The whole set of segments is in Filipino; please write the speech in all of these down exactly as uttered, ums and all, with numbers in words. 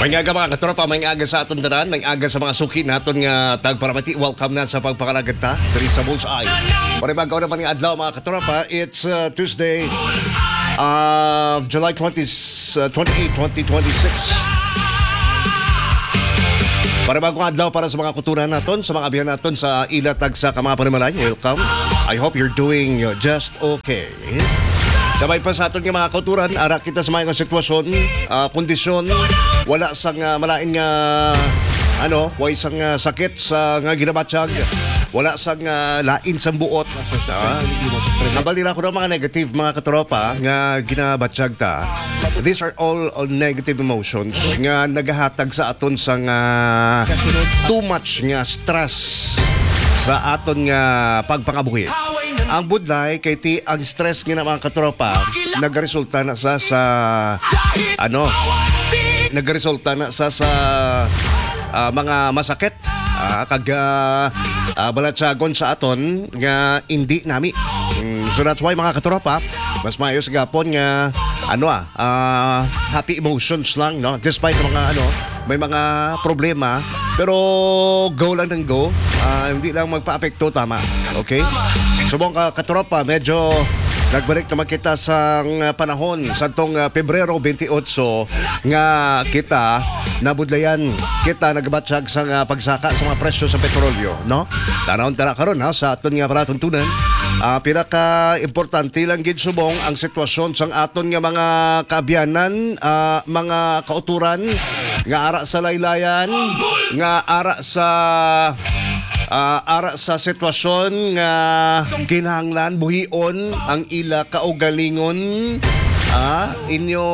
May aga mga katropa, may aga sa aton daran, may aga sa mga suki naton nga tagparamati. Welcome na sa pagpakalagat ta diri sa Bullseye. Panibagaw na mga adlaw mga katropa. It's uh, Tuesday, uh, July twentieth, uh, twenty-eighth, twenty twenty-six. Panibagong adlaw para sa mga kuturan naton, sa mga abiyan naton sa ilatag sa Kamapa Panimalay. Welcome. I hope you're doing uh, just okay. Sabay pa sa aton nga mga kauturan, ara kita sa mga sitwasyon, uh, kondisyon, wala sang uh, malain nga ano, way sang uh, sakit sa nga ginabatsyag, wala sang uh, lain sang buot. Uh, nabalira ko ng mga negative mga katropa nga ginabatsyag ta. These are all, all negative emotions nga nagahatag sa aton sang uh, too much nga stress sa aton nga pagpangabuhi. Ang budlay kay ti ang stress nga mga katropa nagresulta na sa sa ano nagresulta na sa sa uh, mga masakit uh, kag uh, uh, balatsagon sa aton nga hindi nami. Mm, so that's why mga katropa mas maayos gapon nga ano ah uh, happy emotions lang no despite mga ano may mga problema pero go lang ng go uh, hindi lang magpa-apekto tama okay. Subong ka katropa, medyo nagbalik naman kita sa panahon sa tong uh, Pebrero twenty-eight nga kita nabudlayan kita nagbatsyag sa uh, pagsaka sa mga presyo sa petrolyo, no? Tanawon tara karon ha sa aton nga palatuntunan. Uh, pinaka importante lang gid subong ang sitwasyon sang aton nga mga kaabyanan, uh, mga kauturan nga ara sa laylayan, nga ara sa Uh, ara sa sitwasyon nga kinahanglan buhion ang ila kaugalingon uh, inyo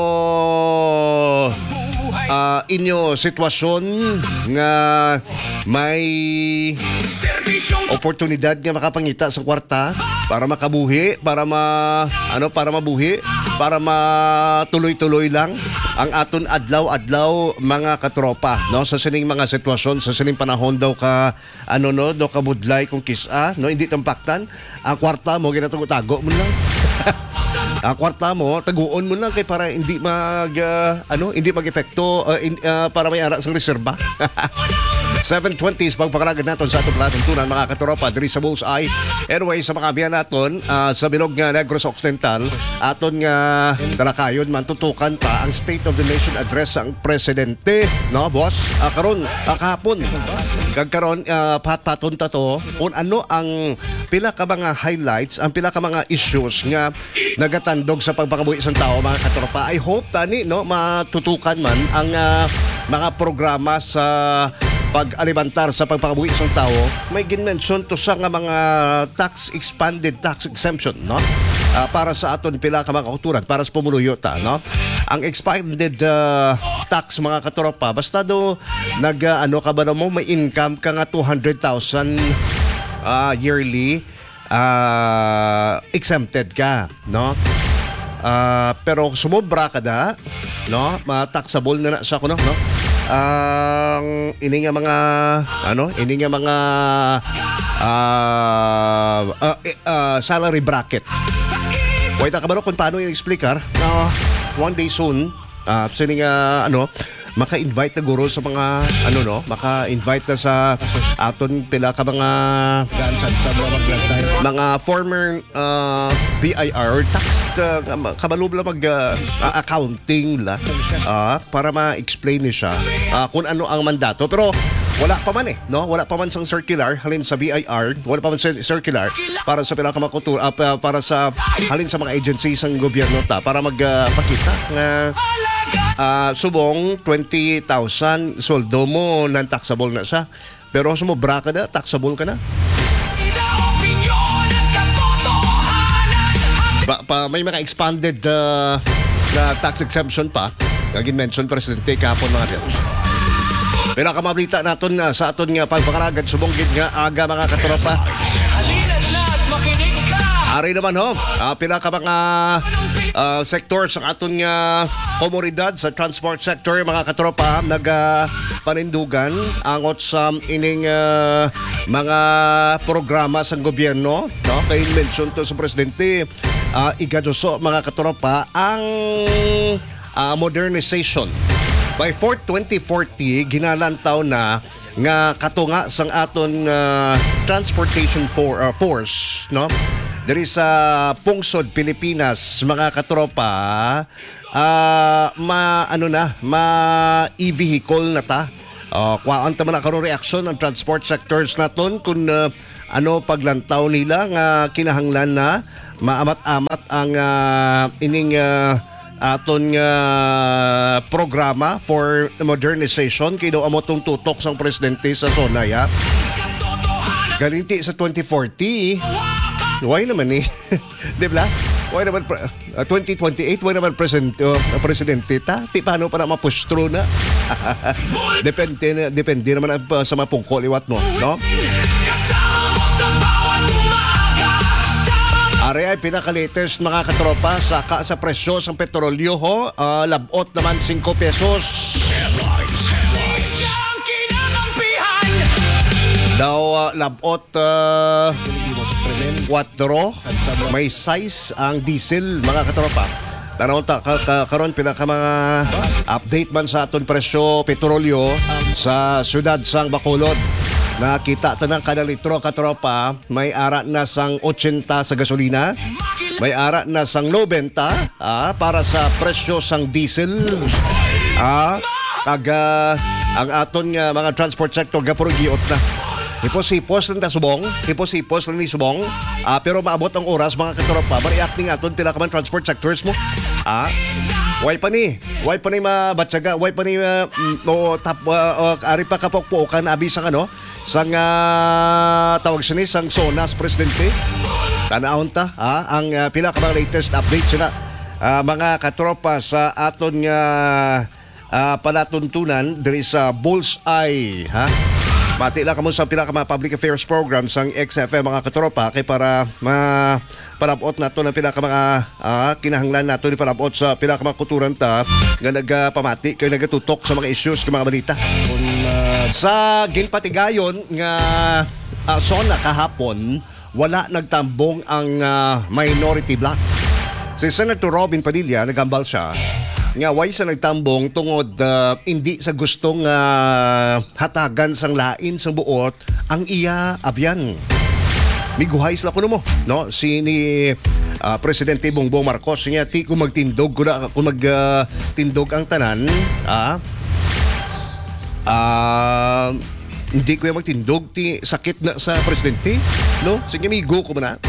uh, inyo sitwasyon nga may oportunidad nga makapangita sa kwarta para makabuhi, para ma ano para mabuhi, para matuloy-tuloy lang ang aton adlaw-adlaw mga katropa no sa sining mga sitwasyon sa sining panahon daw ka ano no do kabudlay kung kisa no hindi tampaktan ang kwarta mo ginatago-tago mo lang. Ang kwarta mo taguon mo lang kay para hindi mag uh, ano hindi mag-epekto uh, in, uh, para may ara sa reserba. seven twenty s pagpakalagan natin sa atong palatuntunan mga katropa diri sa Bullseye. Anyway, sa mga abiyan natin uh, sa bilog nga Negros Occidental aton nga talakayon man tutukan pa ang State of the Nation address ang presidente no boss uh, karon uh, kahapon kag karon uh, pat-paton ta to kung ano ang pila ka mga highlights ang pila ka mga issues nga nagatandog sa pagpakabuhi sa tao mga katropa. I hope tani no matutukan man ang uh, mga programa sa pag-alimantar sa pagpakabuhi sa tao. May gin-mention to sa nga mga tax expanded tax exemption no uh, para sa aton pila ka mga kauturan para sa pumuluyo ta no ang expanded uh, tax mga katropa basta do nag uh, ano ka ba mo may income ka nga two hundred thousand uh, yearly uh, exempted ka no uh, pero sumobra ka da no ma-taxable na na sa kuno no ang uh, ini nga mga ano ini nga mga uh, uh, uh, salary bracket. Wait ka ba kung paano yung explicar na one day soon uh, sini nga ano maka-invite na guro sa mga ano no maka-invite na sa aton pila ka mga gansan sa mga maglantay mga former uh, B I R tax uh, kabalo la mag uh, accounting la uh, para ma-explain ni siya uh, kung ano ang mandato pero wala pa man eh no wala pa man sang circular halin sa B I R wala pa man sa circular para sa pila ka mga kultura uh, para sa halin sa mga agencies ng gobyerno ta para magpakita uh, nga Uh, subong twenty thousand soldo mo non-taxable na siya pero sumobra ka na taxable ka na pa, pa, may mga expanded uh, na tax exemption pa kagin mention presidente kapon mga biyan pero kamablita naton uh, sa aton nga pagpakaragad subong gid nga aga mga katropa ari naman ho uh, pila ka mga uh, sector sa aton nga komunidad sa transport sector mga katropa nagapanindugan uh, angot sa ining uh, mga programa sa gobyerno no kay mention to sa presidente uh, igadoso mga katropa ang uh, modernization By fourth twenty forty, ginalantaw na nga katunga sang aton uh, transportation for, uh, force, no? Diri sa pungsod Pilipinas, mga katropa, uh, ma ano na, ma e-vehicle na ta. Uh, kuhaan ta man na karon reaksyon ang transport sectors naton kung uh, ano paglantaw nila nga kinahanglan na maamat-amat ang uh, ining uh, aton nga uh, programa for modernization kay do amo tong tutok sang presidente sa Sonaya. Galinti sa twenty forty. Why naman eh? Di ba? Why naman uh, twenty twenty-eight? Why naman present, uh, presidente ta? Ti paano para mapustro na? depende na, depende naman uh, sa mga pungkol iwat mo, no? Are ay pinaka-latest mga katropa sa ka sa presyo ng petrolyo ho, uh, labot naman five pesos. Daw uh, labot uh, four, may size ang diesel mga katropa. Tanaw ta ka, ka, karon pinaka mga update man sa aton presyo petrolyo sa siyudad sang Bacolod. Nakita ta ng kada litro katropa, may ara na sang eighty sa gasolina, may ara na sang ninety ah, para sa presyo sang diesel. Ah, kaga ang aton nga mga transport sector gapuro giot na. Hipos-hipos lang ta subong, hipos-hipos lang ni subong. Ah, pero maabot ang oras mga katropa, ma-react ning aton pila ka man transport sectors mo. Ah, why pa ni? Why pa ni mabatsaga? Why pa ni uh, no, tap uh, uh, ari pa kapokpokan abi sang ano? Sang uh, tawag siya ni sang SONAS presidente. Tanahon ta ha? Ang uh, pila ka mga latest update sila uh, mga katropa sa aton nga uh, uh, palatuntunan diri sa Bullseye ha. Mati lang kamo sa pila ka mga public affairs program sang X F M mga katropa kay para ma parabot nato ng pila ka mga uh, kinahanglan nato ni parabot sa pila ka mga kuturan ta nga nagapamati kay nagatutok sa mga issues sa mga balita. Kung, uh, sa ginpatigayon nga uh, SONA kahapon wala nagtambong ang uh, minority bloc. Si Senator Robin Padilla nagambal siya nga way sa nagtambong tungod uh, hindi sa gustong uh, hatagan sang lain sang buot ang iya abyan. Miguhay sila kuno mo, no? Si ni uh, Presidente Bongbong Marcos niya ti kung magtindog kung, kung magtindog uh, ang tanan, ah. Uh, hindi ko yung magtindog ti sakit na sa presidente, no? Sige migo ko na.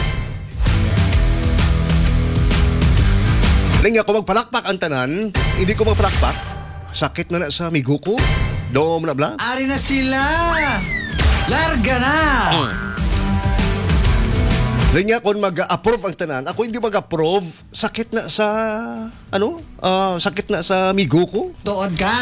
Linga ko magpalakpak ang tanan, hindi ko magpalakpak. Sakit na na sa migo ko. Doon na bla. Ari na sila. Larga na. Mm. Linya kung mag-approve ang tanan, ako hindi mag-approve, sakit na sa ano? Uh, sakit na sa migo ko. Tuod ka.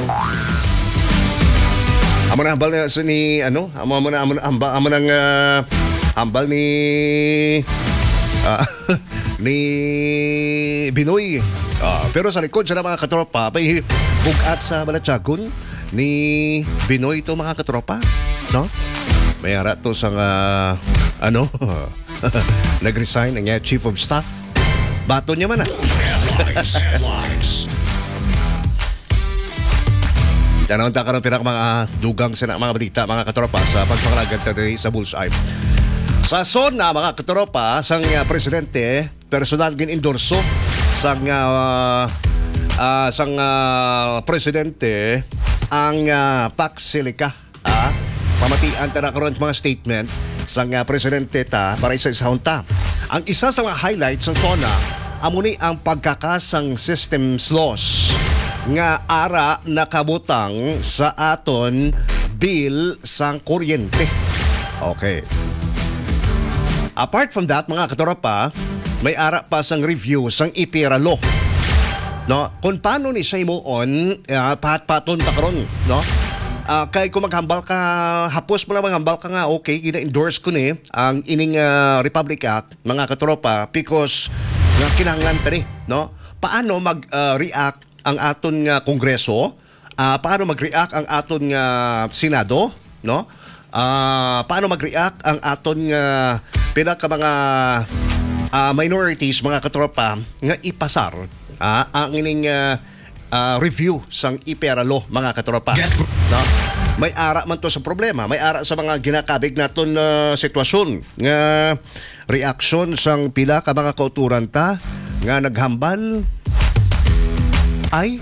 Amo na hambal na sa ni ano? Amo amo na amo amo, amo nang uh, hambal ni uh, ni Binoy. Uh, pero sa likod sa mga katropa, may bugat sa Balatsagon ni Binoy to mga katropa, no? May ara to sa uh, ano? Nag-resign ang chief of staff. Bato niya man ah. Tanong ta karon pira mga dugang sa mga balita mga katropa sa pagpangalagan today sa Bullseye. Sa SONA mga katropa sang uh, presidente personal gin endorso sang uh, uh, sang uh, presidente ang uh, Pax Silica. Ah, pamatian ta na karon mga statement sang uh, presidente ta para isa sa ta. Ang isa sa mga highlights ng SONA amo ni ang pagkakasang systems laws nga ara nakabutang sa aton bill sang kuryente. Okay. Apart from that, mga katropa, may ara pa sang review sang I P R A law. No, kung paano ni siya imuon, uh, pat-paton ta karon, no? Uh, kay kung maghambal ka, hapos mo lang maghambal ka nga, okay, gina-endorse ko ni ang ining uh, Republic Act, mga katropa, because nga kinahanglan ta ni, no? Paano mag-react uh, ang aton nga Kongreso? Uh, paano mag-react ang aton nga Senado, no? Uh, paano mag-react ang aton nga pila ka mga uh, minorities, mga katropa, nga ipasar uh, ang ining uh, ah, review sang iperalo mga katropa. No? May ara man to sa problema, may ara sa mga ginakabig naton na sitwasyon nga reaksyon sang pila ka mga kauturan ta nga naghambal ay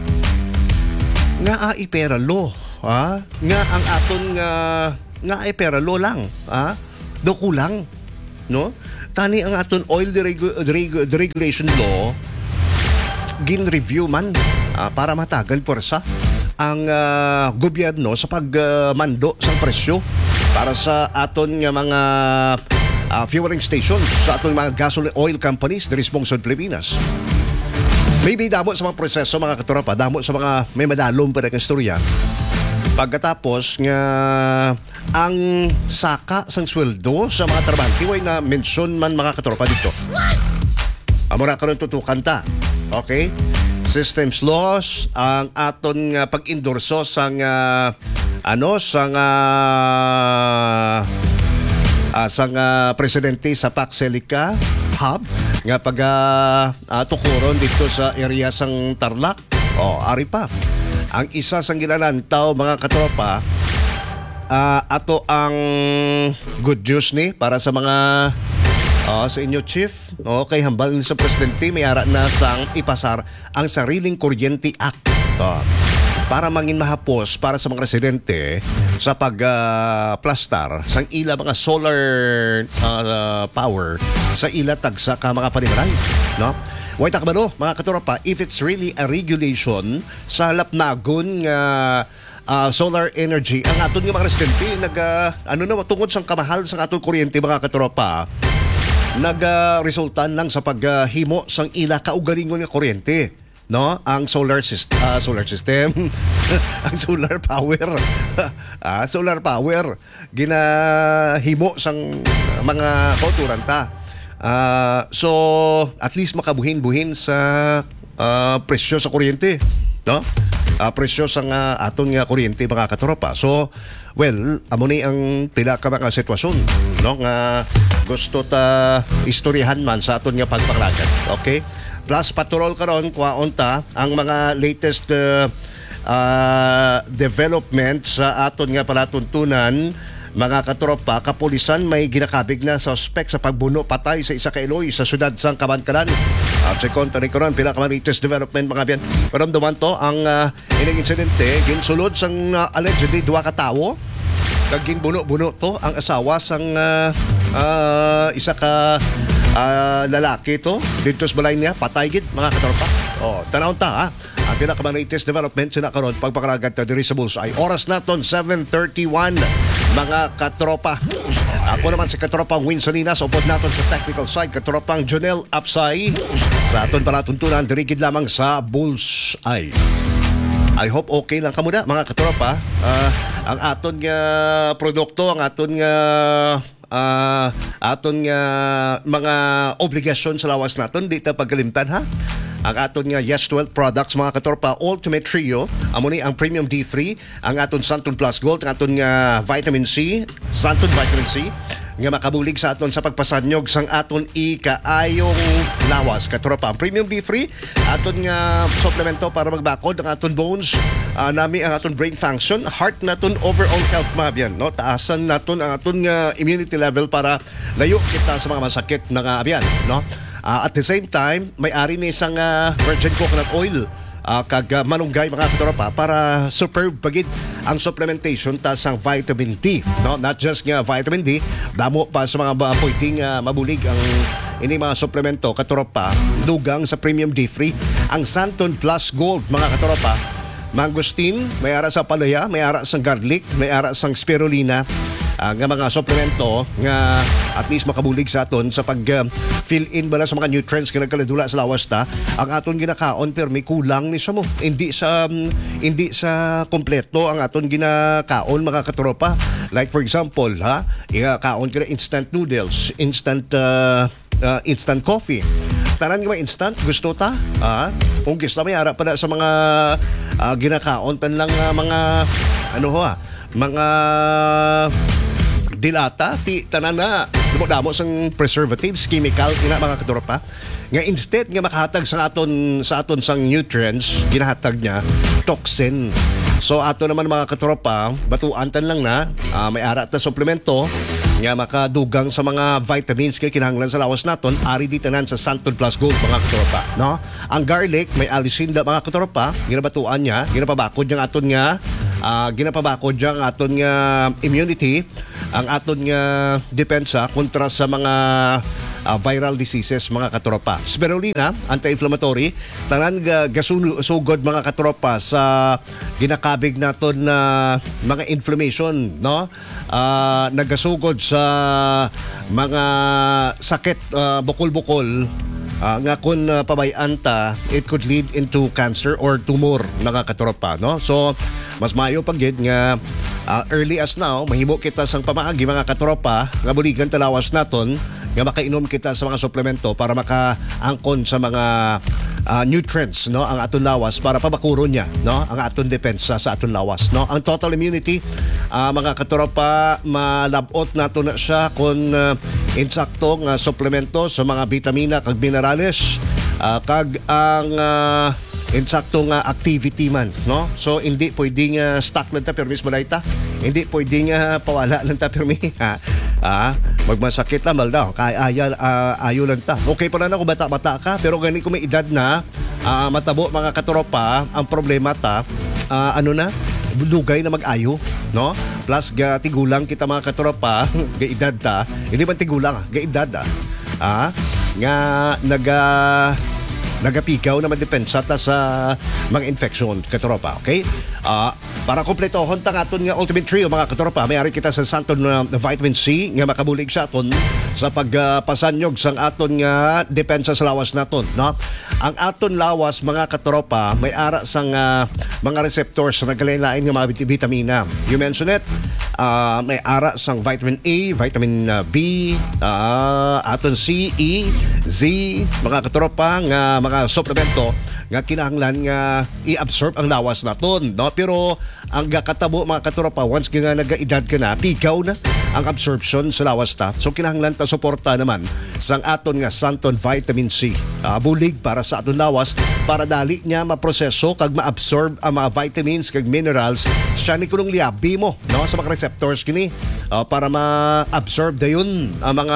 nga a iperalo, ha? Nga ang aton nga nga iperalo lang, ha? Do kulang, no? Tani ang aton oil deregu- deregu- deregulation law gin-review man ah, para matagal pwersa ang ah, gobyerno sa pagmando sa presyo para sa aton nga mga ah, fueling stations, sa aton mga gasoline oil companies diri sa Bungsod Pilipinas. Maybe damo sa mga proseso mga katropa, damo sa mga may madalom pa na istorya. Pagkatapos nga ang saka sang sweldo sa mga trabahante way na mention man mga katropa dito. Amora karon tutukan ta. Okay? Systems laws ang aton nga pag-endorso sang uh, ano sang uh, uh, sang uh, presidente sa Paxelica Hub nga pag uh, uh, tukuron dito sa area sang Tarlac. Oh, ari pa. Ang isa sang ginanantaw mga katropa, uh, ato ang good news ni para sa mga uh, sa inyo chief. Okay, hambal ni sa presidente may ara na sang ipasar ang Sariling Kuryente Act. Uh, para mangin mahapos para sa mga residente sa pag-plastar uh, sang ila mga solar uh, power sa ila tagsa ka mga panimalay, no? Way takbano mga katropa, if it's really a regulation sa lapnagon nga uh, solar energy ang aton nga mga residente nag uh, ano na tungod sang kamahal sang aton kuryente mga katropa nag uh, resultan lang sa paghimo uh, sang ila kaugalingon nga kuryente, no? Ang solar system uh, solar system ang solar power ah, solar power ginahimo sang mga kauturan ta. Uh, so at least makabuhin-buhin sa uh, presyo sa kuryente, no? Uh, presyo sa uh, aton nga kuryente mga katropa. So well, amo ni ang pila ka mga sitwasyon, no? Nga gusto ta istoryahan man sa aton nga pagpanglagan. Okay? Plus patrol karon kuwaon ta ang mga latest uh, uh, development sa aton nga palatuntunan. Mga katropa, kapulisan may ginakabig na suspect sa pagbuno patay sa isa ka Iloy sa syudad sang Kabankalan. At sa kontra ni karon pila ka mga latest development mga biyan. Paramdaman to ang uh, ining insidente ginsulod sang uh, allegedly duha ka tawo kag ginbuno-buno to ang asawa sang uh, uh, isa ka uh, lalaki to dito sa balay niya patay gid mga katropa. Oh, tanaw ta ha. Ang pinaka-latest development sina karon pagpakaragan ta diri sa Bullseye. Oras naton seven thirty-one mga katropa. Ako naman si katropang Win Salinas, upod naton sa technical side katropang Jonel Apsay sa aton palatuntunan dirigid lamang sa Bullseye. I hope okay lang kamo na mga katropa. Uh, ang aton nga produkto, ang aton nga uh, aton nga mga obligasyon sa lawas naton di ta pagkalimtan ha. Ang aton nga Yes twelve products mga katropa, Ultimate Trio, amo ni ang Premium D three, ang aton Santon Plus Gold, ang aton nga Vitamin C, Santon Vitamin C, nga makabulig sa aton sa pagpasanyog sang aton ikaayong lawas katropa. Ang Premium D three, aton nga suplemento para magbakod ang aton bones, uh, nami ang aton brain function, heart naton overall health mabyan, no? Taasan naton ang aton nga immunity level para layo kita sa mga masakit na nga abyan, no? Uh, at the same time, may-ari ni isang uh, virgin coconut oil uh, kag uh, malunggay mga katropa para superb pagid ang supplementation ta sang vitamin D, no? Not just nga vitamin D, damo pa sa mga uh, pwedeng uh, mabulig ang ini mga suplemento katropa dugang sa Premium D three, ang Santon Plus Gold mga katropa, mangosteen, may ara sa palaya, may ara sa garlic, may ara sa spirulina, ang uh, mga suplemento nga at least makabulig sa aton sa pag uh, fill in bala sa mga nutrients nga nagkaladula sa lawas ta. Ang aton ginakaon pero may kulang ni sa mo, hindi sa um, hindi sa kompleto ang aton ginakaon mga katropa. Like for example ha, ginakaon kita instant noodles, instant uh, uh, instant coffee, tanan nga instant gusto ta ha. Kung gusto may ara pa na sa mga uh, ginakaon tan lang uh, mga ano ho ha, mga dilata ti tanan na damo sang preservatives, chemical ina mga katropa. Nga instead nga makahatag sa aton sa aton sang nutrients, ginahatag niya toxin. So ato naman mga katropa, batuantan lang na uh, may ara ta suplemento nga makadugang sa mga vitamins kay kinahanglan sa lawas naton, ari di tanan sa Santon Plus Gold mga katropa, no? Ang garlic may alisinda mga katropa, ginabatuan niya, ginapabakod niya aton nga uh, ginapabakod niya ang aton nga immunity, ang aton nga depensa kontra sa mga uh, viral diseases mga katropa. Spirulina, anti-inflammatory, tanan ga gasugod mga katropa sa ginakabig naton na mga inflammation, no? Uh, nagasugod sa mga sakit uh, bukol-bukol uh, nga kung uh, pabayaan ta, it could lead into cancer or tumor mga katropa, no? So mas maayo pagid nga uh, early as now mahimo kita sang pamaagi mga katropa nga buligan talawas naton nga makainom kita sa mga suplemento para makaangkon sa mga uh, nutrients, no, ang aton lawas para pabakuro niya, no, ang aton depensa sa aton lawas, no. Ang total immunity uh, mga katropa malabot nato na siya kung uh, insaktong uh, suplemento sa mga vitamina kag minerales uh, kag ang uh, insaktong uh, activity man, no. So hindi pwedeng uh, stock lang ta permis balay ta, hindi pwedeng uh, pawala lang ta permi ha. Ah, magmasakit lang daw kay ayal uh, ayo lang ta. Okay pa na kung bata-bata ka, pero gani ko may edad na uh, matabo mga katropa, ang problema ta uh, ano na dugay na mag-ayo, no? Plus ga tigulang kita mga katropa, ga edad ta, hindi man tigulang, ga edad ah. Ah, nga naga nagapikaw na madepensa ta sa mga infection katropa, okay? Uh, para kumpleto ta aton nga Ultimate Trio mga katropa, may ari kita sa Santon uh, Vitamin C nga makabulig sa aton sa pagpasanyog uh, sang aton nga depensa sa lawas naton, no? Ang aton lawas mga katropa may ara sang uh, mga receptors sa nagkalain-lain nga mga vitamina. You mentioned it. Uh, may ara sang vitamin A, vitamin uh, B, uh, aton C, E, Z, mga katropa nga mga suplemento nga kinahanglan nga i-absorb ang lawas naton, no? Pero ang katabo mga katropa, once nga nag-edad ka na, pigaw na ang absorption sa lawas ta. So kinahanglan ta suporta naman sang aton nga Santon Vitamin C. Uh, bulig para sa aton lawas para dali niya maproseso kag ma-absorb ang mga vitamins kag minerals siya ni kunong liabi mo, no, sa mga receptors kini uh, para ma-absorb dayon ang mga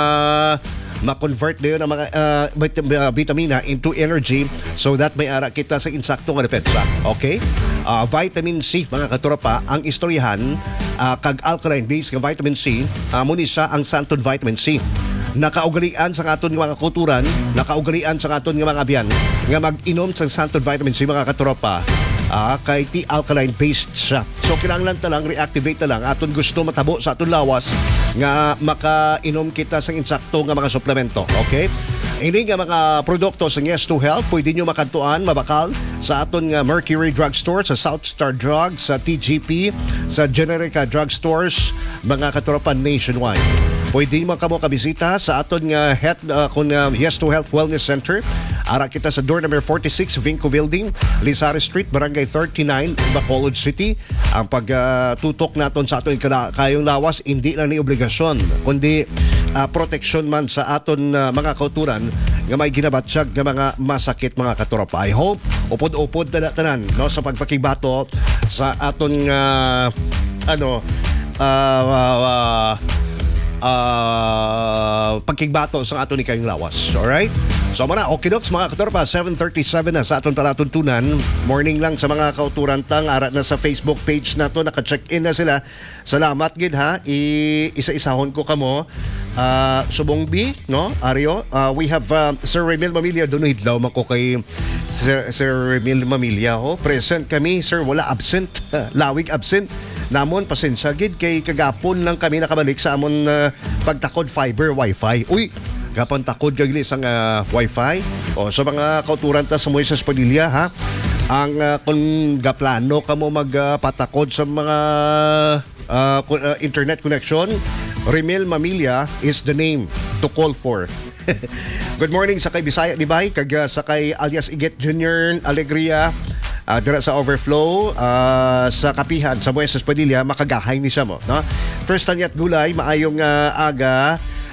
ma-convert na yun ang mga uh, vitamina into energy so that may ara kita sa insaktong depensa. Okay? Uh, vitamin C, mga katropa, ang istoryahan uh, kag alkaline-based ng vitamin C, uh, muna siya ang Santon Vitamin C. Nakaugalian sa aton mga kuturan, nakaugalian sa aton mga abyan nga mag-inom sa Santon Vitamin C mga katropa. Ah, kay ti alkaline based siya. So kinahanglan ta lang reactivate ta lang aton gusto matabo sa aton lawas nga makainom kita sa insakto nga mga suplemento. Okay? Hindi nga mga produkto sa Yes to Health pwede nyo makantuan, mabakal sa aton nga Mercury Drugstore, sa South Star Drugs, sa T G P, sa Generica Drugstores, mga katropan nationwide. Pwede mo kamo kabisita sa aton nga health, uh, kung uh, Yes to Health Wellness Center. Ara kita sa door number forty-six, Vinco Building, Lizares Street, Barangay thirty-nine, Bacolod City. Ang pagtutok uh, naton sa aton kayong lawas, hindi lang ni obligasyon, kundi uh, protection man sa aton uh, mga kauturan nga may ginabatsyag nga mga masakit mga katropa. I hope upod-upod na tanan, no, sa pagpakibato sa aton uh, ano uh, uh, uh, uh, pagkigbato sa aton ni kayong lawas. Alright? So muna, okay doks mga katorpa, seven thirty-seven na sa aton palatuntunan. Morning lang sa mga kauturan tang, arat na sa Facebook page na to, naka-check-in na sila. Salamat gid ha, I- isa-isahon ko kamo. Uh, Subong B, no? Ario, uh, we have uh, Sir Remil Mamilya, doon daw man ko kay Sir, Sir Remil Mamilya ho. Present kami, sir, wala absent. Lawig absent. Namon pasensya gid kay kagapon lang kami nakabalik sa amon uh, pagtakod fiber wifi. Uy, gapon takod kag isang uh, wifi o sa mga kauturan ta sa Moises Padilla ha. Ang uh, kung gaplano kamo magpatakod uh, sa mga uh, uh, internet connection, Remil Mamilya is the name to call for. Good morning sa kay Bisaya Libay kag uh, sa kay alias Iget Junior Alegria. Uh, dira sa overflow uh, sa Kapihan sa Moises Padilla, makagahay ni siya mo, no? First tanyat gulay maayong uh, aga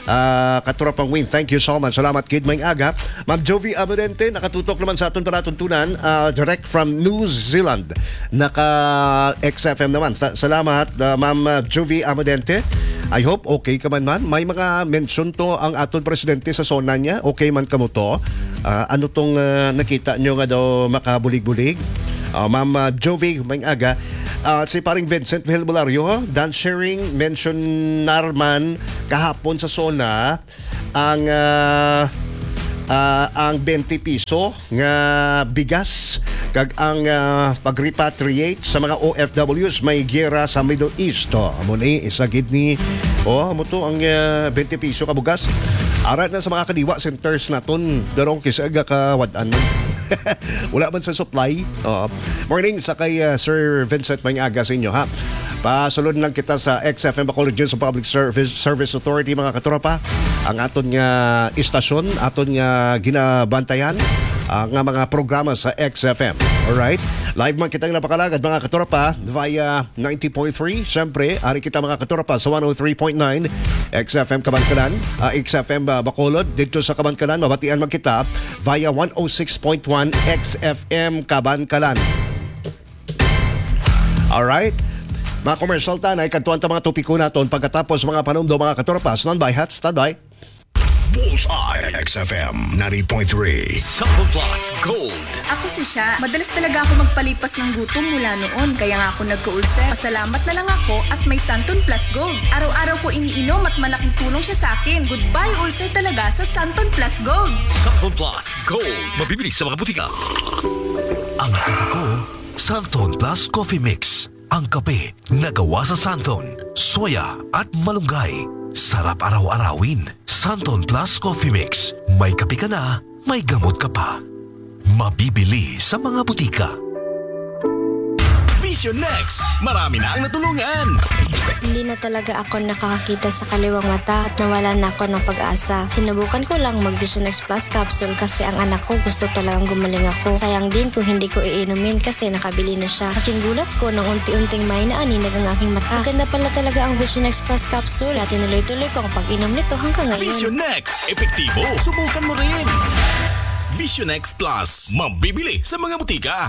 Uh, Katurapang Win, thank you so much. Salamat, Kid Mayng Aga. Ma'am Jovi Abadente, nakatutok naman sa aton palatuntunan, uh, direct from New Zealand. Naka-X F M naman. Ta- salamat, uh, Ma'am Jovi Abadente. I hope okay ka man man. May mga mention to ang aton presidente sa zona niya. Okay man ka mo to. Uh, ano tong uh, nakita nyo nga daw makabulig-bulig? Uh, Ma'am uh, Jovi Mayng Aga. Uh, si paring Vincent Vilbulario, Dan sharing mention narman kahapon sa zona ang uh, uh, ang twenty piso nga bigas kag ang uh, pag-repatriate sa mga O F Ws may giyera sa Middle East. Oh, amo ni isagid ni oh amo to ang uh, twenty piso ka bugas. Arat na sa mga kadiwa centers naton darong kisaga ka wad-an man. Wala man sa supply. Oh. Morning sa kay uh, Sir Vincent Mayng Aga sa inyo ha. Pasulod lang kita sa X F M Bacolod sa Public Service Service Authority mga katropa. Ang aton nga istasyon, aton nga ginabantayan ang nga mga programa sa X F M. Alright? Live man kitang napakalagad mga katropa via ninety point three. Siyempre, ari kita mga katropa sa one oh three point nine X F M Kabangkalan, uh, X F M uh, Bacolod. Dito sa Kabangkalan, mabatian man kita via one oh six point one X F M Kabangkalan. Alright? Mga commercial tanay, kantuan ta mga topiko naton pagkatapos mga panumdo mga katropa. Standby, hat, standby. Bullseye X F M ninety point three. Sample Plus Gold. Ako si siya. Madalas talaga ako magpalipas ng gutom mula noon. Kaya nga ako nagka-ulcer. Pasalamat na lang ako at may Santon Plus Gold. Araw-araw ko iniinom at malaking tulong siya sa akin. Goodbye ulcer talaga sa Santon Plus Gold. Sample Plus Gold. Mabibili sa mga butika. Ang kape ko, Santon Plus Coffee Mix. Ang kape na gawa sa Santon, soya at malunggay. Sarap araw-arawin. Santon Plus Coffee Mix. May kape ka na, may gamot ka pa. Mabibili sa mga butika. Vision Next. Marami na ang natulungan. Hindi na talaga ako nakakakita sa kaliwang mata at nawala na ako ng pag-asa. Sinubukan ko lang mag Vision X Plus capsule kasi ang anak ko gusto talagang gumaling ako. Sayang din kung hindi ko iinumin kasi nakabili na siya. Aking gulat ko nang unti-unting may naaninag ang aking mata. Maganda pala talaga ang Vision X Plus capsule at tinuloy-tuloy ko ang pag-inom nito hanggang ngayon. Vision Next. Epektibo. Subukan mo rin. Vision X Plus. Mabibili sa mga butika.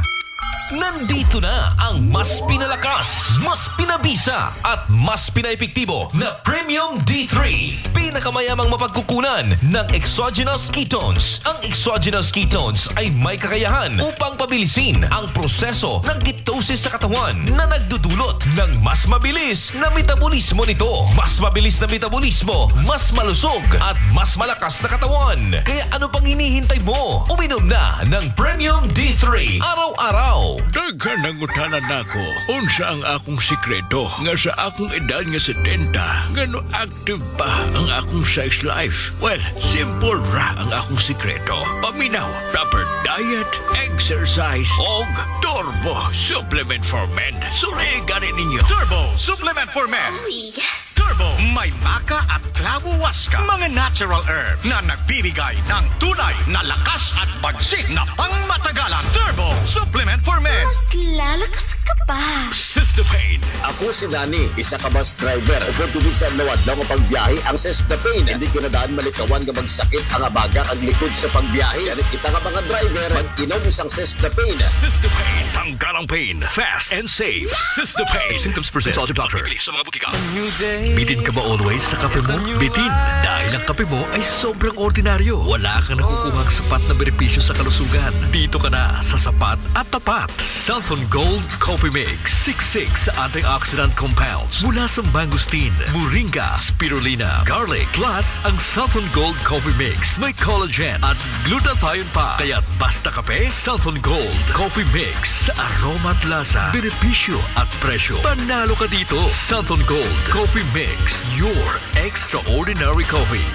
Nandito na ang mas pinalakas, mas pinabisa at mas pinaepektibo na Premium D three. Pinakamayamang mapagkukunan ng exogenous ketones. Ang exogenous ketones ay may kakayahan upang pabilisin ang proseso ng ketosis sa katawan na nagdudulot ng mas mabilis na metabolismo nito. Mas mabilis na metabolismo, mas malusog at mas malakas na katawan. Kaya ano pang hinihintay mo? Uminom na ng Premium D three araw-araw. Daghan nangutanan nako. Unsa ang akong sikreto nga sa akong edad nga setenta, ngano active pa ang akong sex life? Well, simple ra ang akong sikreto. Paminaw, proper diet, exercise, og Turbo Supplement for Men. Suriganin ninyo. Turbo Supplement for Men. Oh, yes! Turbo, may maka at clavo waska. Mga natural herbs na nagbibigay ng tunay na lakas at bagsik na pangmatagalan. Turbo Supplement for Men. Mas lalakas ka pa. Sistopain. Ako si Nani, isa ka bus driver. O kung tubig sa lawad lang ang pagbiyahe, ang Sistopain. Hindi ko na daan malikawan nga magsakit ang abaga ang likod sa pagbiyahe. Yan kita nga mga driver, mag-inom isang Sistopain. Sistopain. Tanggalang pain. Fast and safe. Sistopain. Symptoms present. Consult your doctor. Bibili sa mga butika. Bitin ka ba always sa kape mo? Bitin. Dahil ang kape mo ay sobrang ordinaryo. Wala kang nakukuhang sapat na benepisyo sa kalusugan. Dito ka na sa sapat at tapat. Santon Gold Coffee Mix. sixty-six antioxidant compounds mula sa mangosteen, moringa, spirulina, garlic. Plus, ang Santon Gold Coffee Mix may collagen at glutathione pa. Kaya basta kape, Santon Gold Coffee Mix. Sa aroma at lasa, benepisyo at presyo. Panalo ka dito. Santon Gold Coffee Mix. Your extraordinary coffee.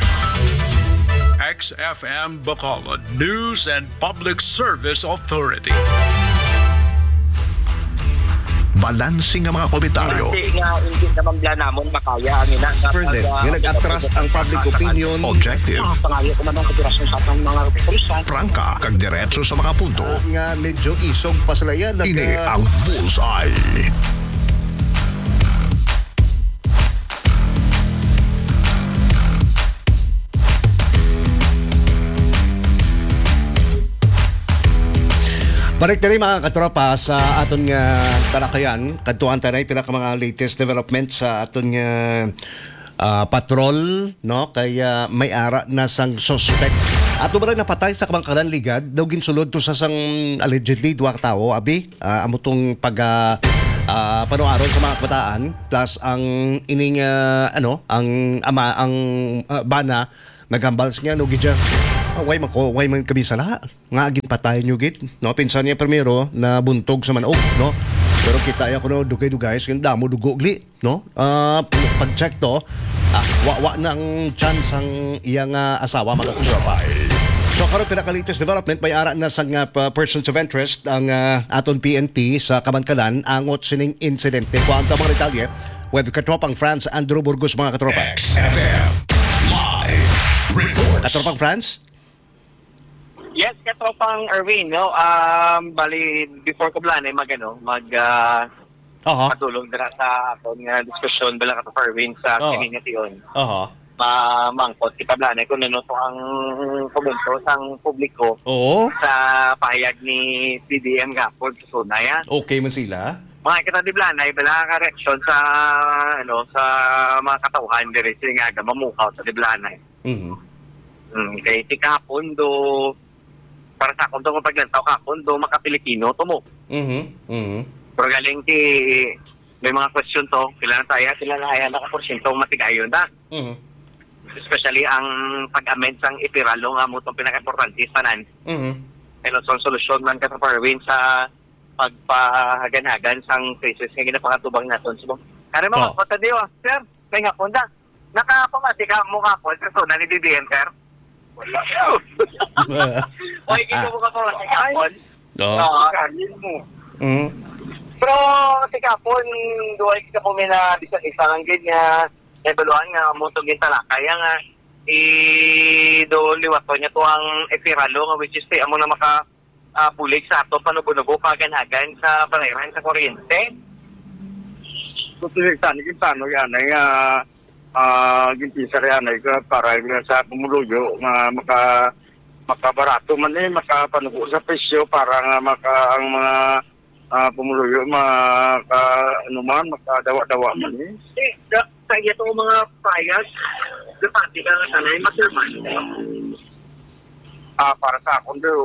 X F M Bacolod News and Public Service Authority. Balansing ang mga komentaryo. Hindi nga, hindi naman bla namon makaya ang ina. Further, yung nag-atras ang public opinion. Objective. Ang pangayo ko man ang katirasyon sa atong mga pulisan. Prangka, kag diretso sa mga punto. Uh, nga medyo isog pa sila yan. Ini Nag- ang Bullseye. Balik na rin mga katropa sa aton nga talakayan. Kadtuan tayo pinaka mga latest development sa aton nga ah, patrol, no? Kaya may ara na sang suspect. Ato ba lang napatay sa kamangkaran ligad? Daw ginsulod to sa sang allegedly duwa ka tao, abi? Ah, amo tong pag ah, ah, panuaron sa mga kabataan plus ang ining ah, ano, ang ama ang ah, bana nagambals nga no gidya. Oh, why mako, why man kabisa na nga agin patay nyo git, no? Pinsan niya primero na buntog sa manok, no? Pero kita ya kuno dugay-dugay sa damo dugo gli, no? Ah, pag-check to, ah, wa-wa na ang chance ang iyang ah, asawa mga katropa. So karon pinaka-latest development may ara na sa nga pa- persons of interest ang ah, aton P N P sa Kamankalan angot sining insidente. Kuanto mga detalye with katropang France Andrew Burgos mga katropa. X F M Live Reports. Katropang France? Yes, katropang Erwin, no? Um, bali, before ko plan, eh, mag, ano, mag, uh, Aha. patulong dira sa akong uh, diskusyon bala katropang Erwin sa Oo. Kinination. Aha. Mamangkot kita plan, eh, kung ano to ang komento sang publiko Oo. sa pahayag ni P D M Gapod sa Sunaya. Okay man sila. Mga kita di blanay, bala ka reaksyon sa, ano, sa mga katauhan diri sila nga mamukaw sa di blanay. Mhm. Mm, kay ti kapon do para sa akong kung paglantaw kapon do maka-Pilipino to mo. Mhm. Mhm. Pero galing ti may mga question to, kailangan tayo, kailangan na naka porsyento matigayon da. Mhm. Especially ang pag-amend sang ipiralo nga mo itong pinaka-importante tanan. Mhm. Ano so solusyon man ka sa Parwin sa pagpahaganagan sang cases nga ginapangatubang naton. So, kaya mga Oh. kota diwa, sir, may nga ponda. Nakapamati ka mo kapon sa suna ni D D M, sir. Wala. Oy, kito mo ka pa sa kapon. Oo. Oo, kanin mo. Mhm. Pero si kapon, duway kita po may na bisa-isa ng ganyan. Evaluan nga mo itong gintala. Kaya nga, i do liwato niya to ang epiralo nga which is ti amo na maka uh, pulig sa ato panubo-nubo paganagan sa panayran sa kuryente. Tutuloy sana gintano yan ay uh, uh, gintisar yan ay para sa pumuluyo nga maka makabarato man eh makapanubo sa presyo para nga maka ang mga uh, pumuluyo maka ano man makadawa-dawa man eh. Eh, sa sa ito mga payag, dapati ka nga sanay maserman. Ah, para sa akon do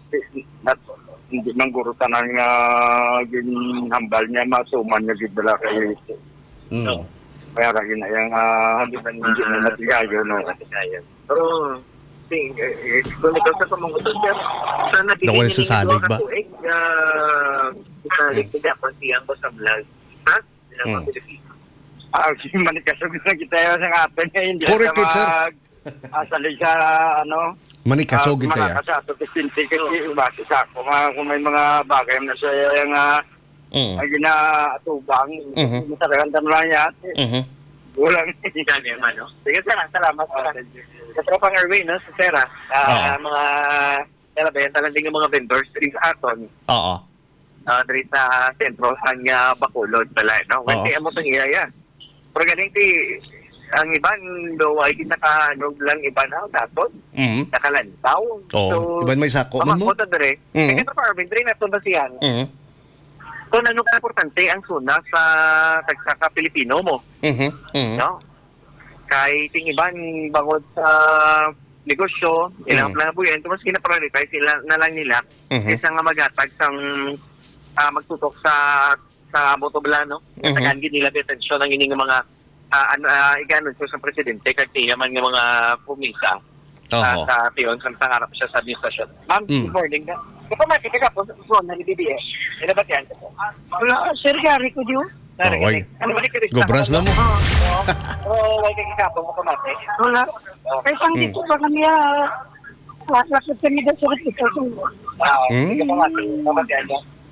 hindi man guro tanan nga ginhambal niya masuman niya gidala kay Mhm. kaya ra gina yang uh, hindi man hindi na natigayo no. Pero sing eh, kung ikaw sa pamungutan siya, sa Daw nabigay wala sa salig ba? Uh, salig hindi ako siyang ko sa vlog. Ha? Sila mga Hmm. Pilipino. Ah, si manikasog na kita yun sa atin eh, hindi Correct, ka sir. mag asali sa ano Manikasog ah, ito ya. mga kasato kisinti kasi base sa ako mga kung may mga bagay na sa yung uh, Mhm. ay ginatubang Mhm. talagang tamla niya Mhm. walang Yan yung ano. Sige, sir. Salamat. Sa tropang Erwin, no? Sa Sera. ah, mga, kaya ba yan, talang din yung mga vendors dito sa aton. Oo. Uh, dito sa sentro, ang uh, Bacolod pala, no? Oo. Kasi amo itong iya, pero galing ti, ang iban, do, ay nakanog lang iban na, datot, Mhm. nakalantaw. Oo. Iban may sako man mo? Mamakota dere. Mhm. Kaya sa Arvin, dere na ito ba siyan? Mhm. So, ano ka importante ang suna sa tagsaka Pilipino mo? Mhm. Mhm. No? Kahit yung iban bangod sa negosyo, ilang Mm. mm. plabuyan, mas kinaprioritize sila na lang nila Mhm. kaysa nga magatag sang ah, magtutok sa sa motobla, no? Mhm. Tagaan gid nila atensyon ang ining mga uh, ano, uh, iganon sa presidente kag tiya man nga mga pumisa ah, Oo. sa tiyon sa pangarap siya sa administrasyon. Ma'am, Mm. good morning na. Kapag makikita ko sa suwan na ni B B S, ano ba yan? Wala, sir, gari ko diyo. Oh, why? Ano ba ni Gobras na mo. Oo, why kay kapong mo kamate? Wala. Kaya sang dito pa kami ah, lakit kami dito sa ito. Ah, Hmm? sige pa mati. Kapag yan.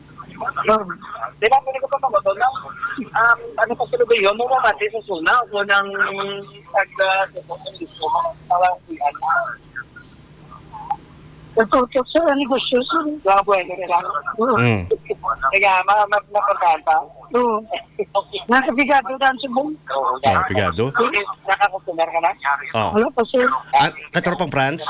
Di ba, pwede ko pa magoto na? Um, ano pa sila ba yun? Mo mamati sa suna o nang pag-support ng gusto mo? Parang kuyan na. Tututok sa negosyo. sir. Mga buwan ka lang. Mm. Kaya, ma- ma- mapagkanta. Oo. Okay. Nakabigado daan subong. Oh, pigado. Nakakutumar ka na? Oh. Wala pa, sir. Ah, katropang France?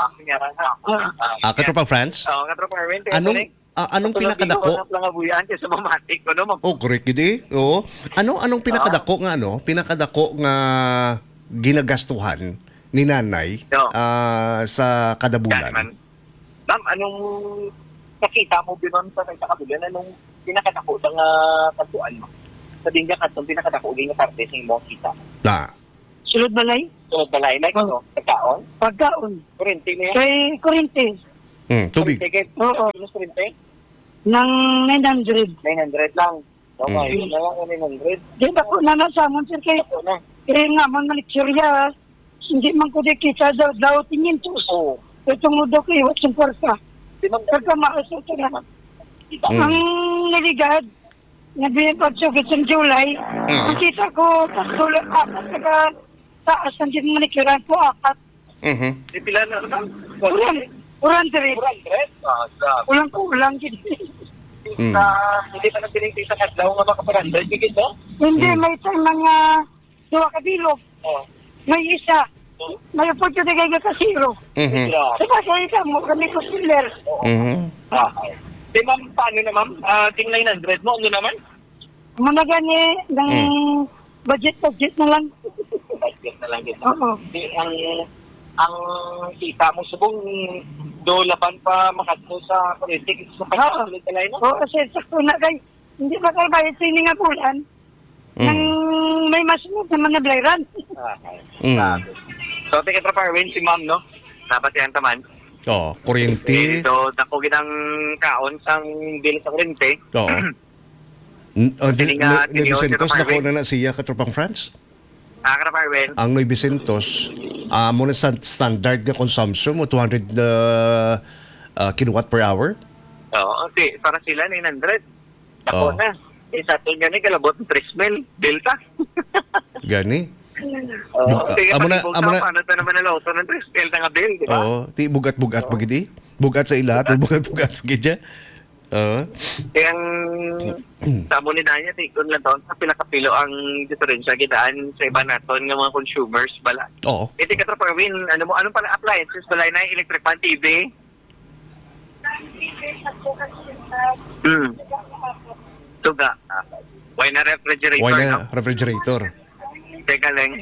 Ah, katropang France? Oo, katropang Erwin. Anong ah, anong pinakadako? Lang abuyan sa mamatik ko no. Oh, correct gid. Oo. Ano anong pinakadako nga ano? Pinakadako nga ginagastuhan ni nanay ah, sa kada bulan? Ma'am, anong nakita mo binon sa sa kabilan? Anong pinakadako ng uh, katuan mo? Sa dinga katong pinakadako din nga parte sa imong kita. Na. Sulod balay? Sulod balay like ano? Pagkaon? Pagkaon. Kurente niya? Kay kurente. Mm, tubig. Oo. Ano kurente? Nang nine hundred. nine hundred lang. Okay, Mm. na lang nine hundred. Di ba ko na nasamon, sir, kay kaya nga man maliksurya, hindi man ko di kita daw daw tingin tos. Oo. Itong mudo ko iwat sa kwarta. Di man Pagka maasal ka naman. Mm. Ang naligad, nabihin pagsugit sa July, Mm. nakita ko pagtulog apat saka taas ng din manikiran ko apat. Mhm. Di pila na lang. Ulan, ulan diri. Ah, sa Ulang ko ulang gid. Mm. sa hindi pa nang pinigil sa kadlaw nga makaparanda gigit no? Hindi Mm. may time mga duwa ka bilog. Oh. May isa. May opportunity kay ka zero. Mhm. Diba kaya ka mo kami ko siller. Mhm. Ah. Di ma'am, paano na ma'am? Ah, ting nine hundred mo, ano naman? Muna gani ng budget-budget na lang. Budget na lang dito. Oo. Di, ang ang kita mo subong do laban pa makadto sa politik sa pagkasunod ka no? Oo, kasi sakto na kay hindi ba kayo bayad sa ini nga bulan? Nang may masunod naman na blayran. Ah, Mm. so, tika tra Parwin, si ma'am, no? Dapat yan taman. Oh, kuryente. So, dako ginang kaon sang bill sa kuryente. Oo. N- oh, di, Hindi nga, Noy tiniyos Vicentos, ito, nakuha Marvin. na na siya katropang France. Ah, kara Parwin. Ang Noy Vicentos, ah mo na sa standard nga consumption mo, two hundred uh, uh, kilowatt per hour. Oo, okay. Para sila, nine hundred. Dako Oh. na. Eh, sa atin nga ni, kalabot ng tres mil. Delta. Gani. Oo. Buka- Sige, amo na- pag-ibog amo ka, na- paano ito naman na lauto ng tres mil na nga bill, di ba? Oo, ti bugat-bugat oh. Pagidi. Bugat sa ilat, bugat-bugat pagidya. Oo. Kaya ang tamo ni Danya, tikon lang taon, sa pila-kapilo ang diferensya gidaan sa iba naton ng mga consumers bala. Oo. Iti ka Parwin, ano mo, anong pala appliances balay na electric fan, T V? Hmm. Tuga. Why na refrigerator? Why no? na refrigerator? Teka lang.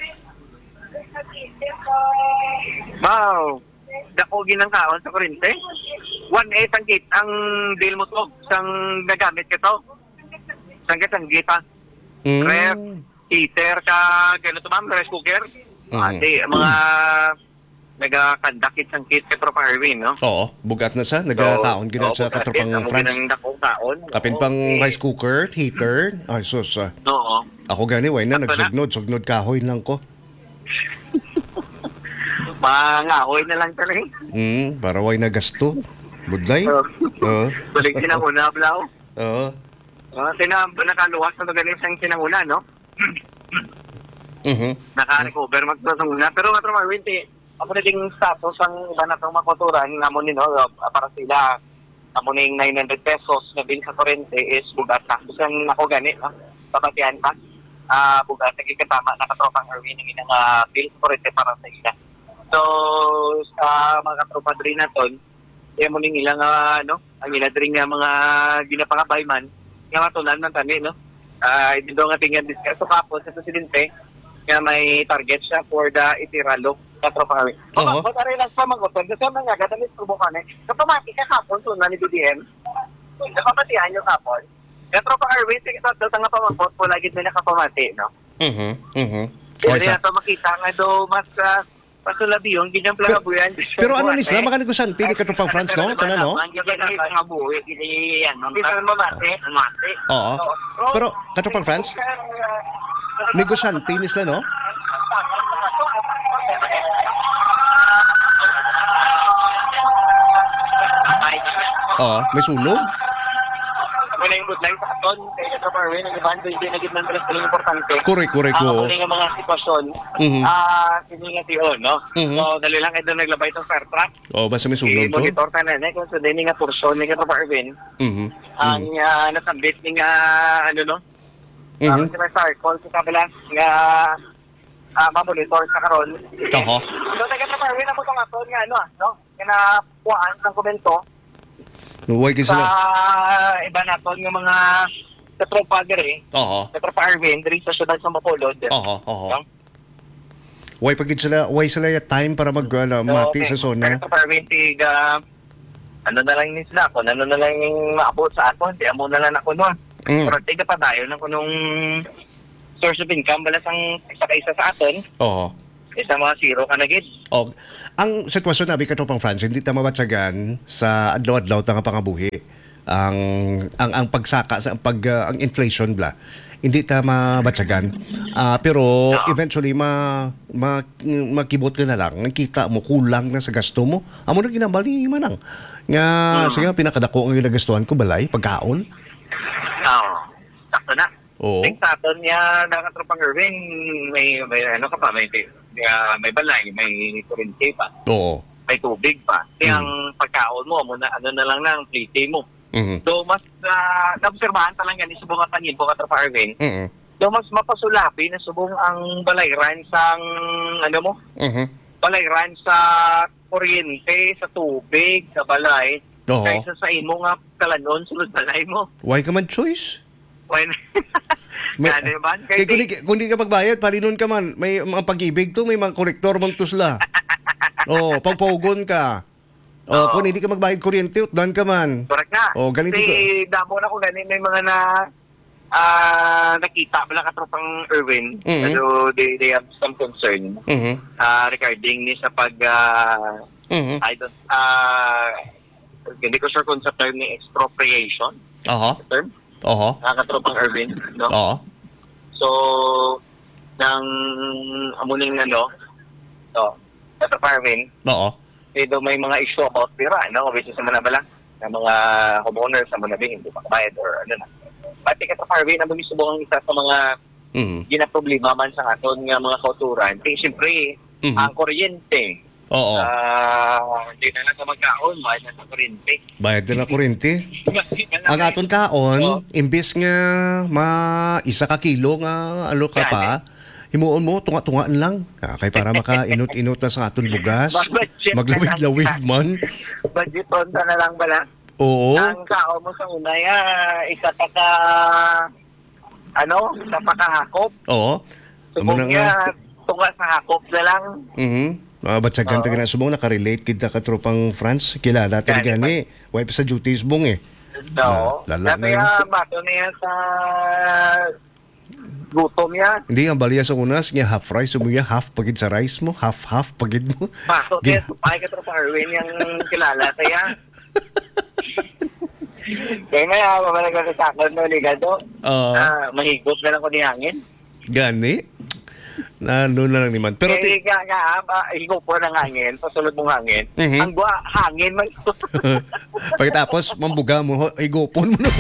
Wow. Dako ginang kaon sa kurente. one eight ang kit ang bill mo to sang nagamit ka to. Sang gatanggi pa. Mm. Ref, heater ka, gano'n to ma'am, rice cooker. Mm. Ate, mga nagakandakit sang kit kay Tropa Erwin, no? Oo, bugat na sa nagakaon gina sa katropang France. Kaon. Kapin pang rice cooker, heater. Ay sus. ah. Oo. Ako gani way na Sakto na. nagsugnod, sugnod kahoy lang ko. Mangahoy na lang talaga. Mm, para way na gasto. Budlay. Oo. Oo. Balik sinanguna, Blau. Oo. Uh, tinab nakaluwas na galing sang sinanguna, no? Mhm. Naka-recover magpasanguna. Pero nga Tropa Erwin, ti, ako na ding status ang iba na itong makuturan nga mo nino, para sila amo ning nine hundred pesos na bill sa kurente is bugat na. Bisan ako gani, no? Papatian pa. Ah, bugat na kikatama na katropang Erwin ng inang uh, bill sa kurente para sa ila. So, sa mga katropa rin naton, kaya mo ning ilang, uh, ano, ang ila rin nga mga ginapangabay man, nga matunan man tani, no? Ah, uh, ito nga tingnan discuss. So, kapos sa presidente, nga may target siya for the itiralo na tropa kami. Oo. Ba't aray lang pa mag-uton? Kasi ang mga gadalit po ka na. Kapamati ka kapon, so na ni B D M. Kapamatihan yung kapon. Kaya tropa Erwin, sige ito, daw nga pa mag-vote po, lagi na nakapamati, no? Mhm. Mhm. Kaya rin ito makita nga do mas uh, pasulabi yung ginyang plagabuyan. Pero ano ni sila mga negosyante ni katropang France, no? Kana no? Ang ginyang plagabuyan, ginyang yan. Bisan mamati, mamati. Oo. Pero katropang France, negosyante ni sila, no? Oo, may sunog. Muna yung good life sa aton, kaya sa Parwin, ang ibang doon din naging ng yung importante. Correct, correct, Ang oo. muna yung mga sitwasyon, Mhm. ah, siningat yun, no? Mhm. So, dali lang ito naglabay itong fire truck. Oo, basta may sunog to. I-monitor ka na, eh, kung sa din nga porsyon ni Kato Parwin, Mhm. ang uh, nasambit ni nga, ano, no? Mhm. Uh, sila sa call sa kabilang nga uh, mamonitor sa karon. Oho. So, nagkakaparwin na mo itong ato nga, ano, no? Kinapuan ng komento Huwag sa sila. iba naton ng mga katropa diri. Oho. Katropa Arvin, diri sa syudad sa Bacolod. Oho, oho. No? Huwag pagid sila, huwag sila yung time para mag ano, mati sa zona. Katropa Arvin, tiga, ano na lang ni sila ako, ano na lang yung maabot sa ako, di amo na lang ako nun. Mm. Pero tiga pa tayo ng kunong source of income, balas ang isa-isa sa aton, Oho. isa mga zero ka na gid. Og ang sitwasyon nabi katopang France hindi ta mabatsagan sa adlaw-adlaw ta nga pangabuhi. Ang ang ang pagsaka sa pag uh, ang inflation bla. Hindi ta mabatsagan. Ah, pero eventually ma, ma makibot ka na lang. Nakita mo kulang na sa gasto mo. Amo na ginabali manang. Nga Hmm. sige pinakadako ang ginagastuhan ko balay pagkaon. Oo. Sakto na. Oo. Think sa aton niya, nakatropang Irving, may, may ano ka pa, may, uh, may balay, may kurente pa, Oo. may tubig pa. Kaya ang pagkaon mo, muna, ano na lang na ang plate mo. Mhm. So, mas uh, naobserbahan talaga ni subong ang panin po katropa Irving. Mhm. So, mas mapasulapi na subong ang balayran sa, ano mo, Mhm. balayran sa kuryente, sa tubig, sa balay, Oo. kaysa sa imo nga kalanon, sunod balay mo. Why ka man choice? When, May, Ano man? kay, Kay kung, di, kung di ka magbayad, parinon ka man. May mga pag-ibig to, may mga korektor mang tusla. oh, pagpogon ka. Oh, kung hindi ka magbayad kuryente, utdan ka man. Correct na. Oh, ganito Kasi damo na ko ganin may mga na ah nakita pala katropang Irwin. Mhm. So they they have some concern Mhm. ah regarding ni sa pag ah, Mhm. I don't ah hindi ko sure kung sa term ni expropriation Aha. term Oho. ah, katropang Irwin, no? Oo. So nang amuning ano so katropang Irwin Oo. eh do may mga issue about pira, no? Which is mga bala ng mga homeowners sa mga hindi pa kabayad or ano na. Pati ka sa Harvey na bumisubong ang isa sa mga Mhm. ginaproblema man sa aton nga mga kauturan. Kaya siyempre, Mhm. ang kuryente. Oo. Ah, hindi na lang ka magkaon, mahal na sa kuryente. Bayad na na kuryente. Ang aton kaon, imbis nga ma isa ka kilo nga ano ka pa, himuon mo tunga-tungaan lang. Ah, kay para maka-inot-inot na sa aton bugas. Budget na Maglawig-lawig lang. man. Budget on ta na lang bala. Oo. Ang kaon mo sa una, ya, isa pa ka, ano, isa pa ka hakop. Oo. Amo Subong na nga. niya, tunga sa hakop na lang. Mhm. Mga batsagan ta na subong nakarelate kita ka tropang France. Kilala ta Gani gani. Wipe sa duties bong eh. No. La- lala na Dati yun. ah, bato niya sa gutom niya. Hindi ang baliya sa unas nga half rice sumuya half pagid sa rice mo, half half pagid mo. Bato Gin- niya, supay ka sa Harwin yung kilala kaya. Kaya nga, ah, mamalaga sa sakon no, ligado. Oo. Ah, mahigop na lang ko ni hangin. Gani. Na ano na lang naman. Pero Pero ti- nga nga, ah, higop po ng hangin, pasulod mong hangin. Mhm. Ang gwa, hangin man. pagkatapos mambuga mo, ho- igopon mo na.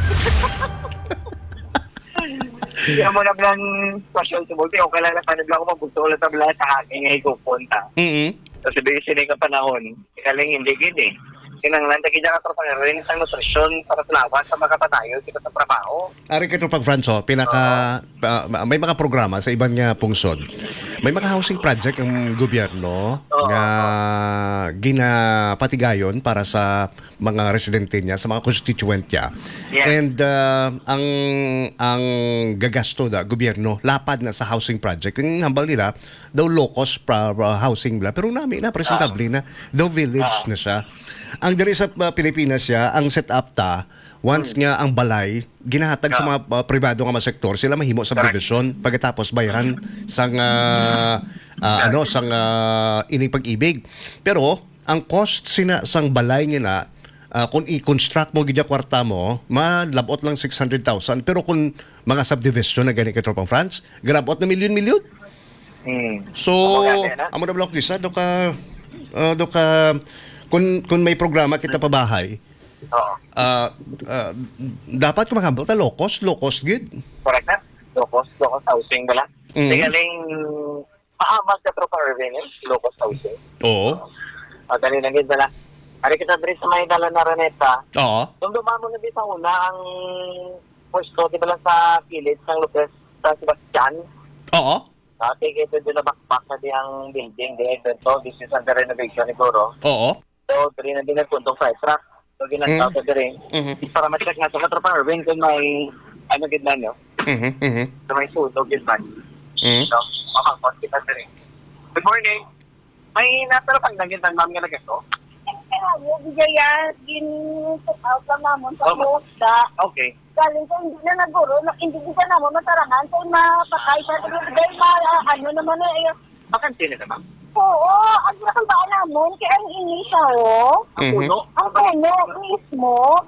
Kaya mo na bilang special to multi, o kailangan pa naglang ko magbusto ulit na bilang sa hangin nga higopon ta. Mhm. Tapos ibigay sila ka panahon, ikaling hindi gini. Sinanglan, tagi dyan ka tropang rin sa nutrisyon para sa lawas sa mga kapatayo, kita sa trabaho. Ari ka pag Franco, pinaka pa- may mga programa sa ibang nga pungsod. May mga housing project ang gobyerno nga ginapatigayon para sa mga residente niya, sa mga constituent niya. Yeah. And uh, ang ang gagasto da gobyerno lapad na sa housing project. Yung hambal nila daw low cost pra, pra housing bla, pero nami na presentable na daw village na siya. Ang diri sa uh, Pilipinas siya, ang set up ta once nga ang balay ginahatag sa mga uh, pribado nga mga sektor, sila mahimo sa subdivision pagkatapos bayaran sang uh, uh, ano sang uh, ining pag-ibig. Pero ang cost sina sang balay niya na uh, kung i-construct mo gidya kwarta mo, malabot lang six hundred thousand. Pero kung mga subdivision na gani ka tropang France, grabot na milyon-milyon. Hmm. So, Amo gani, na? amo na block list, do ka uh, do ka kung kung may programa kita pa bahay, Oo. uh, uh, dapat kumahambal ta low cost, low cost gid. Correct na? Low cost, low cost housing bala. Mhm. Tingaling, paamag ka tropa Irvin, eh? Low cost housing. Oo. O, dali lang gid bala. Ari kita diri sa may dala na Raneta. Oo. Nung dumamo na dito una ang pwesto, di ba lang sa kilid ng Lopez sa Sebastian? Oo. Dati kayo doon na backpack na di ang building, di ito, this is under renovation siguro. Oo. So, diri na din nagpuntong fire truck. So, ginagawa ko diri. Mhm. Para ma-check nga sa Metro Irving kung may, ano gid na nyo, Mhm. Mhm. so may sudo gid man. Mhm. So, makakot kita diri. Good morning. May natalo pang naging tan ma'am nga nagato? Kaya, bigaya, gin-put out lang naman sa Oh. posta. Okay. Galing ko, hindi na naguro, na- hindi ko na naman matarangan. So, mapakay sa bigay, ma, ano naman eh. Bakante na ma'am? Oo, ang nakabaan naman, kaya ang inis ako. Ang puno? Ang puno, mismo.